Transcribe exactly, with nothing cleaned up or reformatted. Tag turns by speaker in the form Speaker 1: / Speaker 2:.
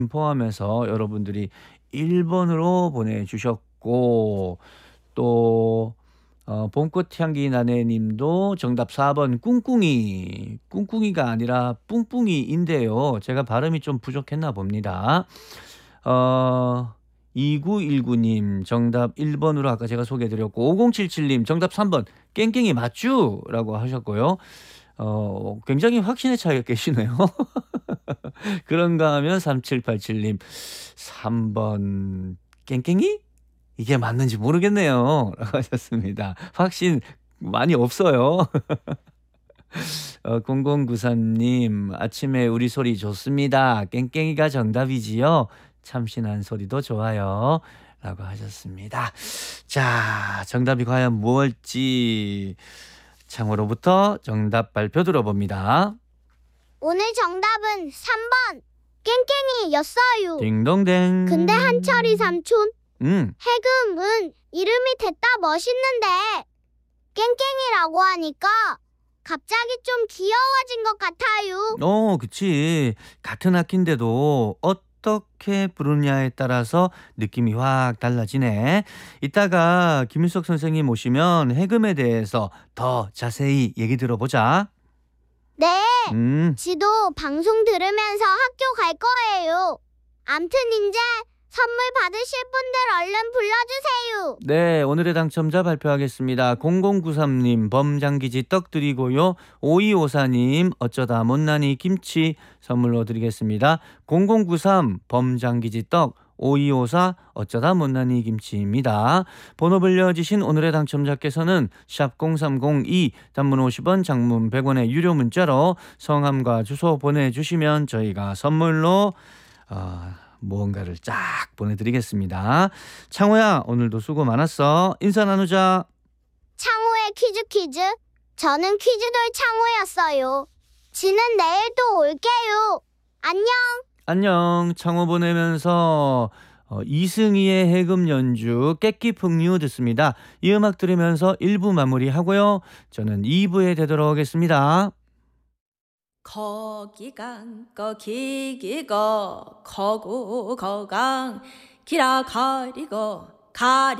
Speaker 1: 포함해서 여러분들이 일 번으로 보내주셨고 또 어 봄꽃 향기 나네 님도 정답 사 번 꿍꿍이. 꿍꿍이가 아니라 뿡뿡이인데요. 제가 발음이 좀 부족했나 봅니다. 어 이구일구 님 정답 일 번으로 아까 제가 소개해 드렸고 오공칠칠 님 정답 삼 번 깽깽이 맞쥬? 라고 하셨고요. 어 굉장히 확신에 차여 계시네요. 그런가 하면 삼칠팔칠 님 삼 번 깽깽이? 이게 맞는지 모르겠네요. 라고 하셨습니다. 확신 많이 없어요. 어 공공구삼 님 아침에 우리 소리 좋습니다. 깽깽이가 정답이지요. 참신한 소리도 좋아요. 라고 하셨습니다. 자, 정답이 과연 무엇일지 창호로부터 정답 발표 들어봅니다.
Speaker 2: 오늘 정답은 삼 번 깽깽이였어요.
Speaker 1: 딩동댕.
Speaker 2: 근데 한철이 삼촌,
Speaker 1: 음.
Speaker 2: 해금은 이름이 됐다 멋있는데 깽깽이라고 하니까 갑자기 좀 귀여워진 것 같아요.
Speaker 1: 어, 그치. 같은 학기인데도 어떻게 부르냐에 따라서 느낌이 확 달라지네. 이따가 김윤석 선생님 오시면 해금에 대해서 더 자세히 얘기 들어보자.
Speaker 2: 네,
Speaker 1: 음.
Speaker 2: 지도 방송 들으면서 학교 갈 거예요. 암튼 이제 선물 받으실 분들 얼른 불러주세요.
Speaker 1: 네, 오늘의 당첨자 발표하겠습니다. 공공구삼 님 범장기지 떡 드리고요. 오이오사 님 어쩌다 못난이 김치 선물로 드리겠습니다. 공공구삼 범장기지 떡, 오이오사 어쩌다 못난이 김치입니다. 번호 불려주신 오늘의 당첨자께서는 샵 공삼공이 단문 오십 원 장문 백 원의 유료 문자로 성함과 주소 보내주시면 저희가 선물로 어, 무언가를 쫙 보내드리겠습니다. 창호야, 오늘도 수고 많았어. 인사 나누자.
Speaker 2: 창호의 퀴즈 퀴즈. 저는 퀴즈돌 창호였어요. 지는 내일 또 올게요. 안녕.
Speaker 1: 안녕. 창호 보내면서 어, 이승희의 해금 연주 깨끼풍류 듣습니다. 이 음악 들으면서 일 부 마무리하고요. 저는 이 부에 되도록 하겠습니다.
Speaker 3: 거기강 거기기거 거고 거강 기라 가리거 가리